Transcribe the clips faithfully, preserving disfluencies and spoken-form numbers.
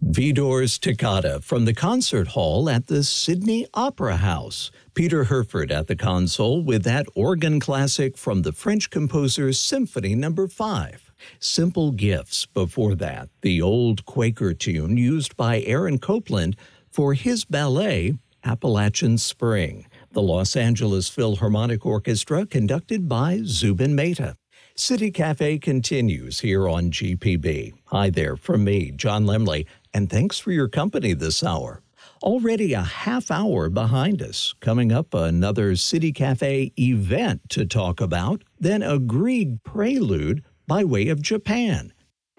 Vidor's Toccata from the concert hall at the Sydney Opera House. Peter Herford at the console with that organ classic from the French composer Symphony Number five. Simple Gifts before that, the old Quaker tune used by Aaron Copland for his ballet, Appalachian Spring. The Los Angeles Philharmonic Orchestra conducted by Zubin Mehta. City Cafe continues here on G P B. Hi there from me, John Lemley, and thanks for your company this hour. Already a half hour behind us. Coming up, another City Cafe event to talk about, then a Grieg prelude by way of Japan.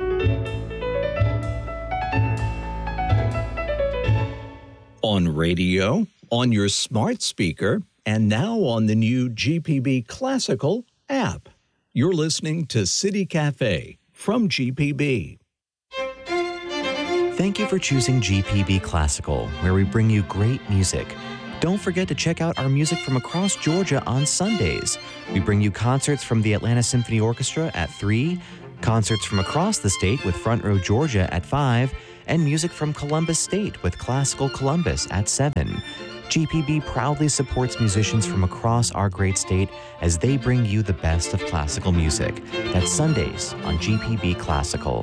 On radio, on your smart speaker, and now on the new G P B Classical app. You're listening to City Cafe from G P B. Thank you for choosing G P B Classical, where we bring you great music. Don't forget to check out our music from across Georgia on Sundays. We bring you concerts from the Atlanta Symphony Orchestra at three, concerts from across the state with Front Row Georgia at five, and music from Columbus State with Classical Columbus at seven. G P B proudly supports musicians from across our great state as they bring you the best of classical music. That's Sundays on G P B Classical.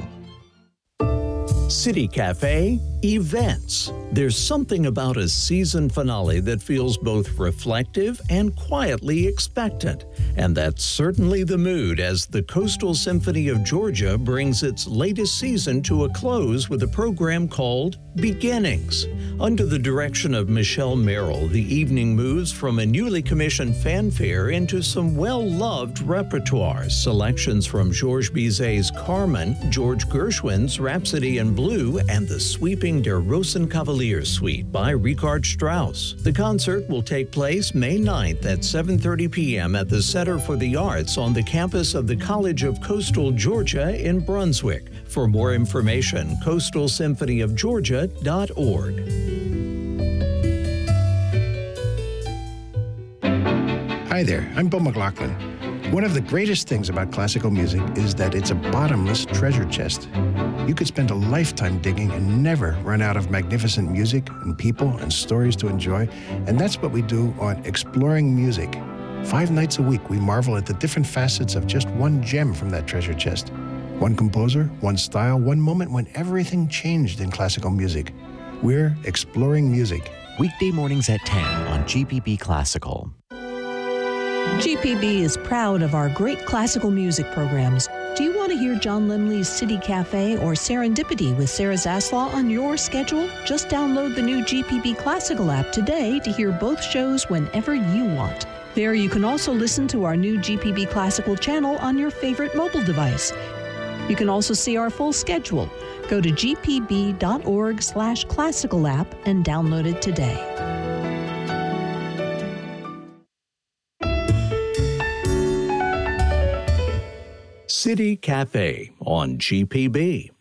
City Cafe events. There's something about a season finale that feels both reflective and quietly expectant. And that's certainly the mood as the Coastal Symphony of Georgia brings its latest season to a close with a program called Beginnings. Under the direction of Michelle Merrill, the evening moves from a newly commissioned fanfare into some well-loved repertoire. Selections from Georges Bizet's Carmen, George Gershwin's Rhapsody in Blue, and the sweeping Der Rosenkavalier Suite by Richard Strauss. The concert will take place May ninth at seven thirty p.m. at the Center for the Arts on the campus of the College of Coastal Georgia in Brunswick. For more information, coastal symphony of georgia dot org. Hi there, I'm Bill McLaughlin. One of the greatest things about classical music is that it's a bottomless treasure chest. You could spend a lifetime digging and never run out of magnificent music and people and stories to enjoy, and that's what we do on Exploring Music. Five nights a week, we marvel at the different facets of just one gem from that treasure chest. One composer, one style, one moment when everything changed in classical music. We're Exploring Music. Weekday mornings at ten on G P B Classical. G P B is proud of our great classical music programs. Do you want to hear John Lemley's City Cafe or Serendipity with Sarah Zaslaw on your schedule? Just download the new G P B Classical app today to hear both shows whenever you want. There you can also listen to our new G P B Classical channel on your favorite mobile device. You can also see our full schedule. Go to g p b dot org slash classical app and download it today. City Cafe on G P B.